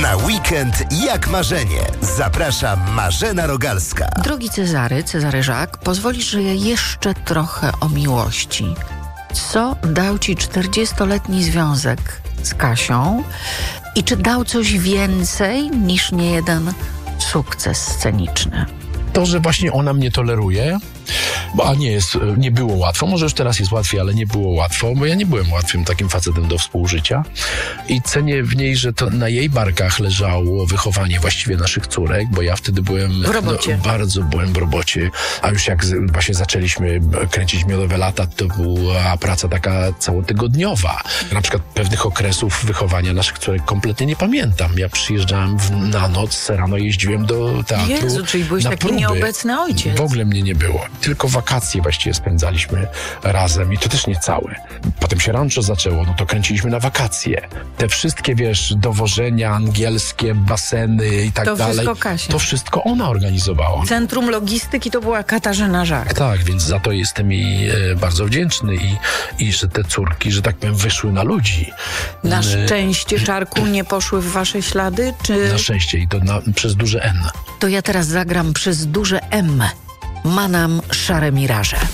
Na weekend jak marzenie. Zaprasza Marzena Rogalska. Drogi Cezary Żak, pozwolisz, że ja jeszcze trochę o miłości. Co dał ci 40-letni związek z Kasią i czy dał coś więcej niż niejeden sukces sceniczny? To, że właśnie ona mnie toleruje, bo nie było łatwo, może już teraz jest łatwiej, ale nie było łatwo, bo ja nie byłem łatwym takim facetem do współżycia i cenię w niej, że to na jej barkach leżało wychowanie właściwie naszych córek, bo ja wtedy byłem w robocie. Bardzo byłem w robocie, a już jak właśnie zaczęliśmy kręcić Miodowe lata, to była praca taka całotygodniowa. Na przykład pewnych okresów wychowania naszych córek kompletnie nie pamiętam. Ja przyjeżdżałem na noc, rano jeździłem do teatru. Jezu, czyli byłeś taki próby. Nieobecny ojciec. W ogóle mnie nie było. Tylko wakacje właściwie spędzaliśmy razem i to też nie całe. Potem się rancho zaczęło, no to kręciliśmy na wakacje. Te wszystkie, dowożenia angielskie, baseny i tak dalej. To wszystko Kasia. To wszystko ona organizowała. Centrum logistyki to była Katarzyna Żak. Tak, więc za to jestem jej bardzo wdzięczny i że te córki, że tak powiem, wyszły na ludzi. Na szczęście, Czarku, nie poszły w wasze ślady? Czy... Na szczęście i to przez duże N. To ja teraz zagram przez duże M. Manam szare miraże.